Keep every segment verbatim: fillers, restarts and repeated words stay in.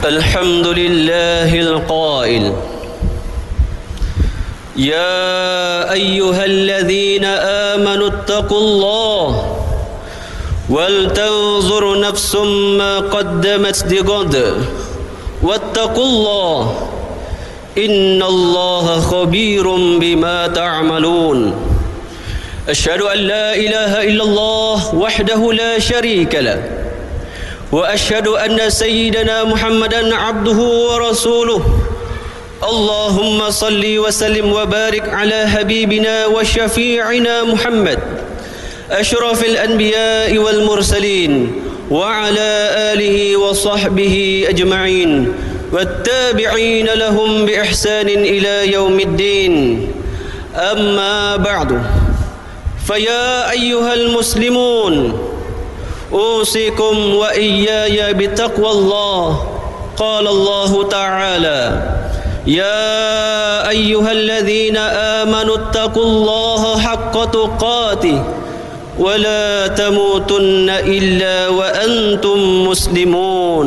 الحمد لله القائل يا أيها الذين آمنوا اتقوا الله ولتنظر نفس ما قدمت لغد واتقوا الله إن الله خبير بما تعملون أشهد أن لا إله إلا الله وحده لا شريك له وأشهد أن سيدنا محمدا عبده ورسوله اللهم صل وسلم وبارك على حبيبنا وشفيعنا محمد أشرف الأنبياء والمرسلين وعلى آله وصحبه أجمعين والتابعين لهم بإحسان إلى يوم الدين أما بعد فيا أيها المسلمون أوصيكم وإياي بتقوى الله قال الله تعالى يا أيها الذين آمنوا اتقوا الله حق تقاته ولا تموتن إلا وأنتم مسلمون.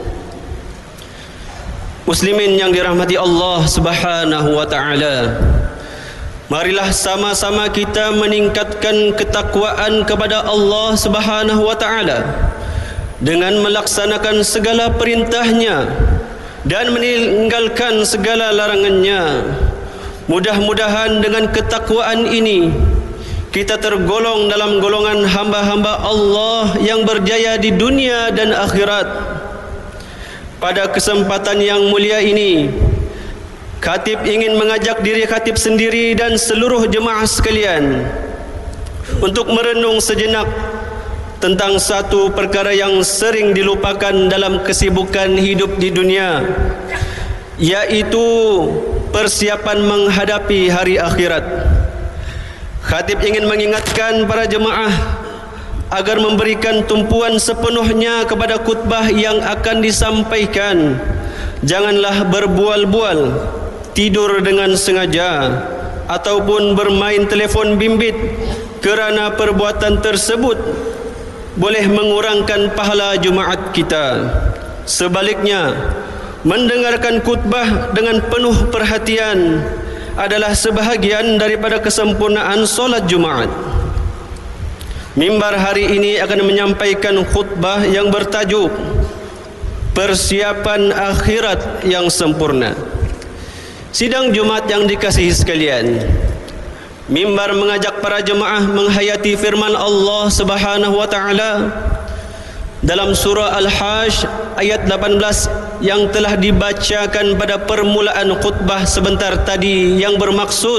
Muslimin yang dirahmati Allah Subhanahu wa taala, marilah sama-sama kita meningkatkan ketakwaan kepada Allah Subhanahu wa taala dengan melaksanakan segala perintahnya dan meninggalkan segala larangannya. Mudah-mudahan dengan ketakwaan ini kita tergolong dalam golongan hamba-hamba Allah yang berjaya di dunia dan akhirat. Pada kesempatan yang mulia ini, Khatib ingin mengajak diri Khatib sendiri dan seluruh jemaah sekalian untuk merenung sejenak tentang satu perkara yang sering dilupakan dalam kesibukan hidup di dunia, yaitu persiapan menghadapi hari akhirat. Khatib ingin mengingatkan para jemaah agar memberikan tumpuan sepenuhnya kepada khutbah yang akan disampaikan. Janganlah berbual-bual, tidur dengan sengaja, ataupun bermain telefon bimbit, kerana perbuatan tersebut boleh mengurangkan pahala Jumaat kita. Sebaliknya, mendengarkan khutbah dengan penuh perhatian adalah sebahagian daripada kesempurnaan solat Jumaat. Mimbar hari ini akan menyampaikan khutbah yang bertajuk Persiapan Akhirat yang Sempurna. Sidang Jumat yang dikasihi sekalian, mimbar mengajak para jemaah menghayati firman Allah Subhanahu wa taala dalam surah Al-Hajj ayat lapan belas yang telah dibacakan pada permulaan khutbah sebentar tadi, yang bermaksud,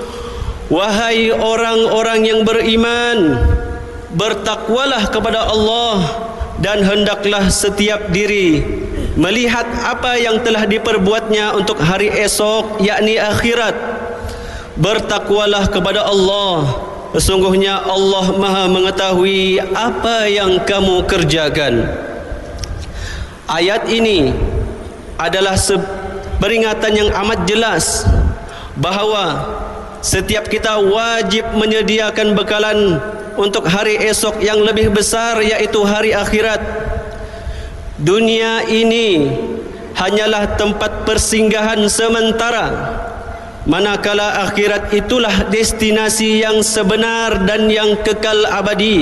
wahai orang-orang yang beriman, bertakwalah kepada Allah dan hendaklah setiap diri melihat apa yang telah diperbuatnya untuk hari esok, yakni akhirat. Bertakwalah kepada Allah, sesungguhnya Allah Maha mengetahui apa yang kamu kerjakan. Ayat ini adalah peringatan yang amat jelas bahawa setiap kita wajib menyediakan bekalan untuk hari esok yang lebih besar, yaitu hari akhirat. Dunia ini hanyalah tempat persinggahan sementara, manakala akhirat itulah destinasi yang sebenar dan yang kekal abadi.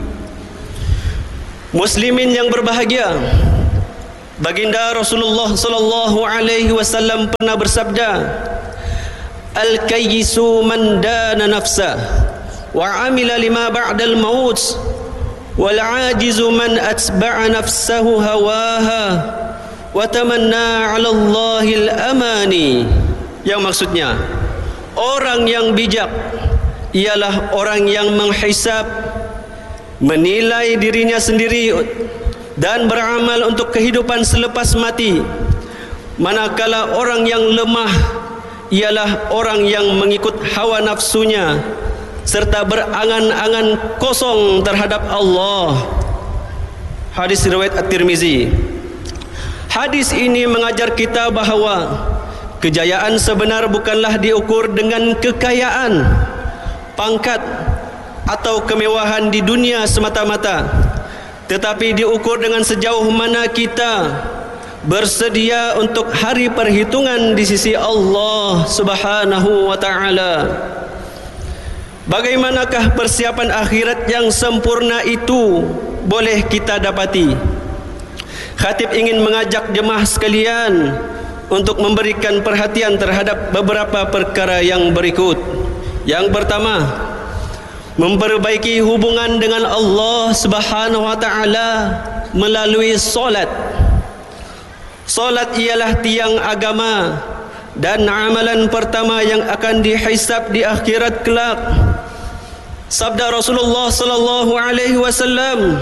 Muslimin yang berbahagia, baginda Rasulullah sallallahu alaihi wasallam pernah bersabda, al-kayyisu man dana nafsah wa amila lima ba'dal maut wal ajizu man atba'a nafsahu hawaha wa tamanna 'ala Allahil amani. Yang maksudnya, orang yang bijak ialah orang yang menghisab, menilai dirinya sendiri dan beramal untuk kehidupan selepas mati, manakala orang yang lemah ialah orang yang mengikut hawa nafsunya serta berangan-angan kosong terhadap Allah. Hadis riwayat At-Tirmizi. Hadis ini mengajar kita bahawa kejayaan sebenar bukanlah diukur dengan kekayaan, pangkat atau kemewahan di dunia semata-mata, tetapi diukur dengan sejauh mana kita bersedia untuk hari perhitungan di sisi Allah Subhanahu wa taala. Bagaimanakah persiapan akhirat yang sempurna itu boleh kita dapati? Khatib ingin mengajak jemaah sekalian untuk memberikan perhatian terhadap beberapa perkara yang berikut. Yang pertama, memperbaiki hubungan dengan Allah Subhanahu wa taala melalui solat. Solat ialah tiang agama dan amalan pertama yang akan dihisab di akhirat kelak. Sabda Rasulullah sallallahu alaihi wasallam,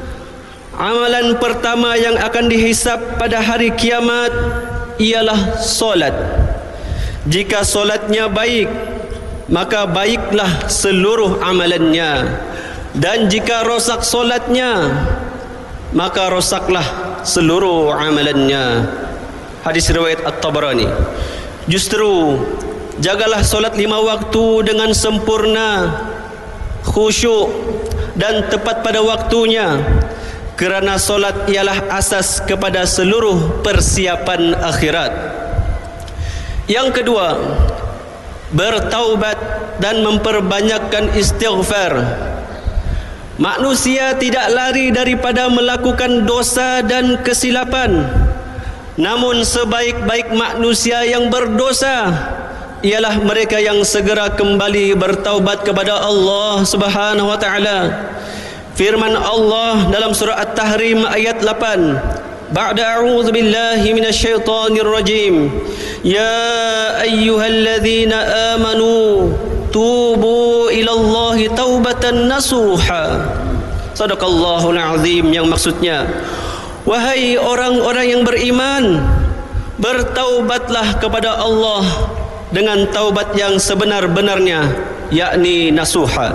amalan pertama yang akan dihisab pada hari kiamat ialah solat. Jika solatnya baik, maka baiklah seluruh amalannya, dan jika rosak solatnya, maka rosaklah seluruh amalannya. Hadis riwayat At-Tabarani. Justru jagalah solat lima waktu dengan sempurna, khusyuk dan tepat pada waktunya, kerana solat ialah asas kepada seluruh persiapan akhirat. Yang kedua, bertaubat dan memperbanyakkan istighfar. Manusia tidak lari daripada melakukan dosa dan kesilapan, namun sebaik-baik manusia yang berdosa ialah mereka yang segera kembali bertaubat kepada Allah Subhanahu wa taala. Firman Allah dalam surah At-Tahrim ayat lapan, ba'da a'udzu billahi minasyaitonir rajim, ya ayyuhalladzina amanu tubu ilallahi taubatan nasuha. Sadaqallahul azim, yang maksudnya, wahai orang-orang yang beriman, bertaubatlah kepada Allah dengan taubat yang sebenar-benarnya, yakni nasuha.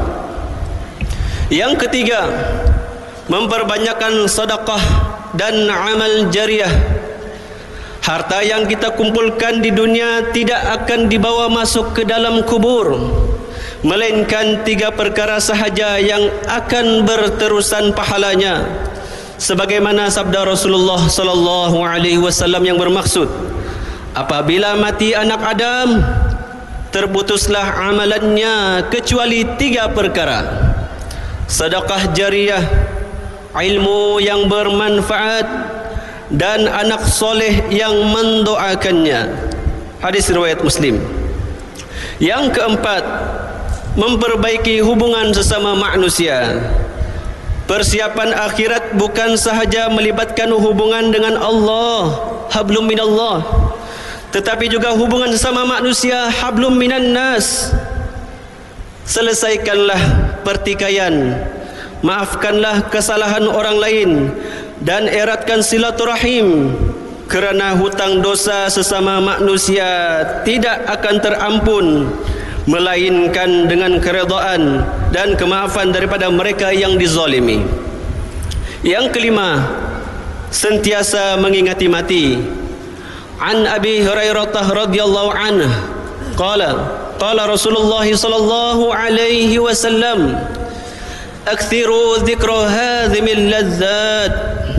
Yang ketiga, memperbanyakkan sedekah dan amal jariah. Harta yang kita kumpulkan di dunia tidak akan dibawa masuk ke dalam kubur, melainkan tiga perkara sahaja yang akan berterusan pahalanya, sebagaimana sabda Rasulullah sallallahu alaihi wasallam yang bermaksud, apabila mati anak Adam, terputuslah amalannya kecuali tiga perkara: sedekah jariah, ilmu yang bermanfaat, dan anak soleh yang mendoakannya. Hadis riwayat Muslim. Yang keempat, memperbaiki hubungan sesama manusia. Persiapan akhirat bukan sahaja melibatkan hubungan dengan Allah, hablum minallah, tetapi juga hubungan sesama manusia, hablum minan nas. Selesaikanlah pertikaian, maafkanlah kesalahan orang lain, dan eratkan silaturahim, kerana hutang dosa sesama manusia tidak akan terampun melainkan dengan keredaan dan kemaafan daripada mereka yang dizalimi. Yang kelima, sentiasa mengingati mati. An Abi Hurairah radhiyallahu anhu qala qala Rasulullah sallallahu alaihi wasallam, akthiru dzikra hadhimil ladzat.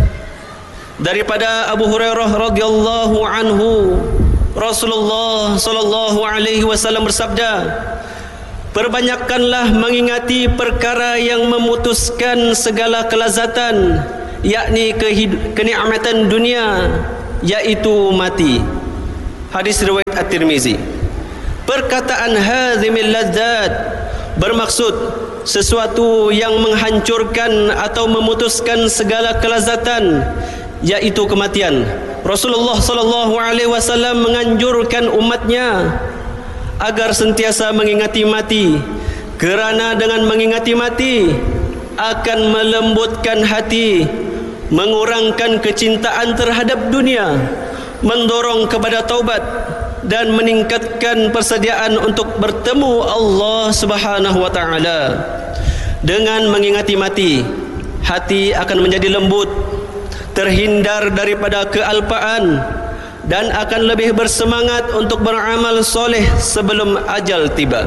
Daripada Abu Hurairah radhiyallahu anhu, Rasulullah sallallahu alaihi wasallam bersabda, perbanyakkanlah mengingati perkara yang memutuskan segala kelazatan, yakni kenikmatan dunia, yaitu mati. Hadis riwayat At-Tirmizi. Perkataan hadzimil ladzat bermaksud sesuatu yang menghancurkan atau memutuskan segala kelazatan, yaitu kematian. Rasulullah sallallahu alaihi wasallam menganjurkan umatnya agar sentiasa mengingati mati, kerana dengan mengingati mati akan melembutkan hati, mengurangkan kecintaan terhadap dunia, mendorong kepada taubat, dan meningkatkan persediaan untuk bertemu Allah Subhanahu wa taala. Dengan mengingati mati, hati akan menjadi lembut, terhindar daripada kealpaan, dan akan lebih bersemangat untuk beramal soleh sebelum ajal tiba.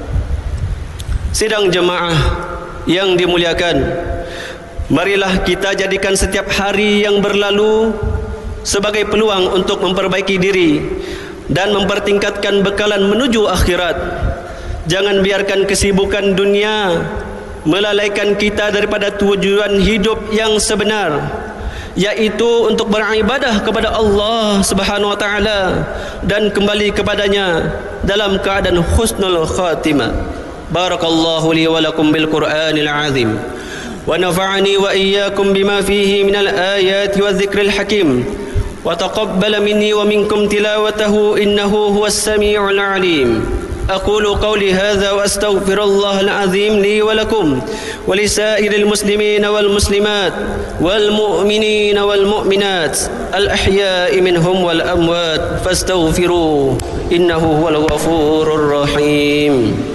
Sidang jemaah yang dimuliakan, marilah kita jadikan setiap hari yang berlalu sebagai peluang untuk memperbaiki diri dan mempertingkatkan bekalan menuju akhirat. Jangan biarkan kesibukan dunia melalaikan kita daripada tujuan hidup yang sebenar, yaitu untuk beribadah kepada Allah Subhanahu wa taala dan kembali kepadanya dalam keadaan husnul khatimah. Barakallahu li wa lakum bil Qur'anil azim wa nafa'ani wa iyyakum bima fihi minal ayati wadh-dhikril hakim wa taqabbala minni wa minkum tilawatahu innahu huwas samiul alim. أقول قولي هذا وأستغفر الله العظيم لي ولكم ولسائر المسلمين والمسلمات والمؤمنين والمؤمنات الأحياء منهم والأموات فاستغفروه إنه هو الغفور الرحيم.